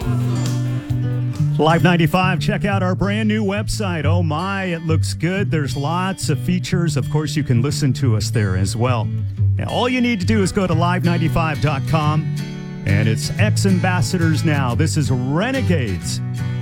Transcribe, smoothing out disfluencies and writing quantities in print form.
Live 95, check out our brand new website. Oh my, it looks good. There's lots of features. Of course, you can listen to us there as well. And all you need to do is go to live95.com, and it's X Ambassadors now. This is Renegades